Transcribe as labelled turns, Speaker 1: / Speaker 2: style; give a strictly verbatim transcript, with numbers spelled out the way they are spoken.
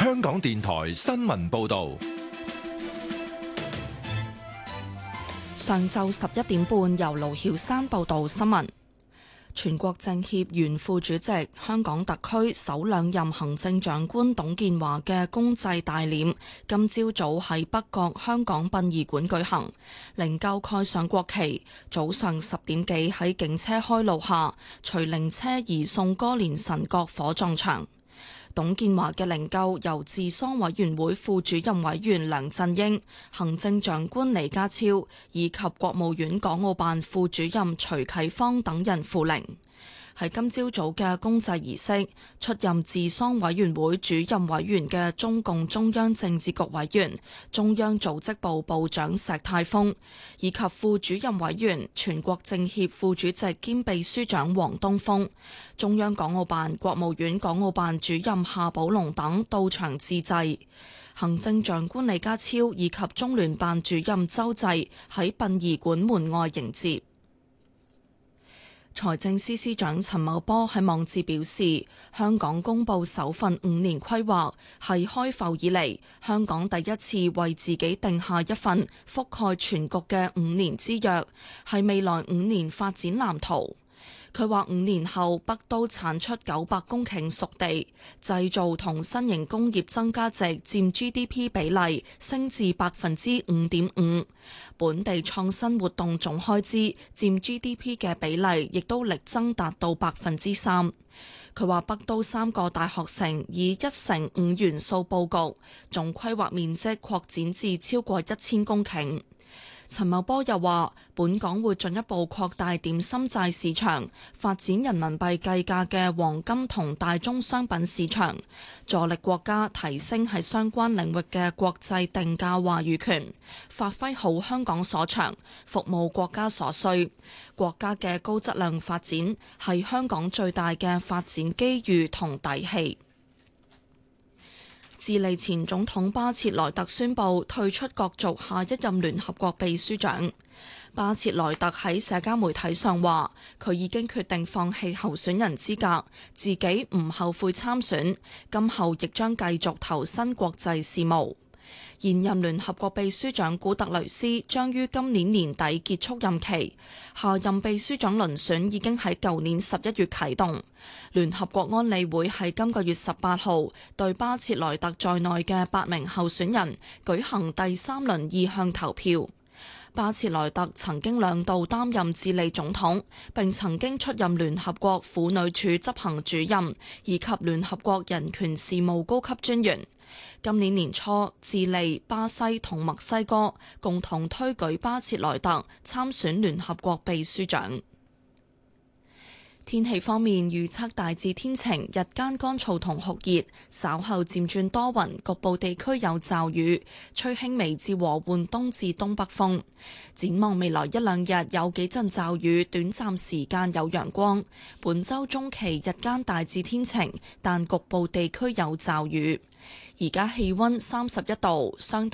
Speaker 1: 香港電台新聞報道。
Speaker 2: 上晝十一點半，由盧曉山報道新聞。全國政協原副主席、香港特區首兩任行政長官董建華嘅公祭大殮，今朝早喺北角香港殯儀館舉行，靈柩蓋上國旗。早上十點幾喺警車開路下，隨靈車移送歌連臣角火葬場。董建華嘅靈柩由治喪委員會副主任委員梁振英、行政長官李家超以及國務院港澳辦副主任徐啟芳等人扶靈。喺今朝早嘅公祭儀式，出任治喪委員會主任委員嘅中共中央政治局委員、中央組織部部長石泰峰，以及副主任委員、全國政協副主席兼秘書長黃東峰、中央港澳辦、國務院港澳辦主任夏寶龍等到場致祭。行政長官李家超以及中聯辦主任周濟喺殯儀館門外迎接。財政司司長陳茂波喺網誌表示，香港公布首份五年規劃，係開埠以嚟香港第一次為自己定下一份覆蓋全局嘅五年之約，係未來五年發展藍圖。佢話五年後北都產出九百公頃熟地，製造同新型工業增加值佔 G D P 比例升至百分之五點五，本地創新活動總開支佔 G D P 嘅比例亦都力爭達到百分之三。佢話北都三個大學城以一乘五元素佈局，總規劃面積擴展至超過一千公頃。陳茂波又話，本港會進一步擴大點心債市場，發展人民幣計價嘅黃金同大宗商品市場，助力國家提升喺相關領域嘅國際定價話語權，發揮好香港所長，服務國家所需。國家嘅高質量發展係香港最大嘅發展機遇同底氣。智利前總統巴切萊特宣布退出角逐下一任聯合國秘書長。巴切萊特喺社交媒體上話，佢已經決定放棄候選人資格，自己唔後悔參選，今後亦將繼續投身國際事務。現任聯合國秘書長古特雷斯將於今年年底結束任期，下任秘書長遴選已經喺舊年十一月啟動。聯合國安理會喺今個月十八號對巴切萊特在內嘅八名候選人舉行第三輪意向投票。巴切萊特曾經兩度擔任智利總統，並曾經出任聯合國婦女署執行主任以及聯合國人權事務高級專員。今年年初，智利、巴西同墨西哥共同推舉巴切萊特參選聯合國秘書長。天氣方面，預測大致天晴，日間乾燥同酷熱，稍後漸轉多雲，局部地區有驟雨，吹輕微至和緩東至東北風。展望未來一兩日有幾陣驟雨，短暫時間有陽光。本週中期日間大致天晴，但局部地區有驟雨。而家氣溫三十一度，相對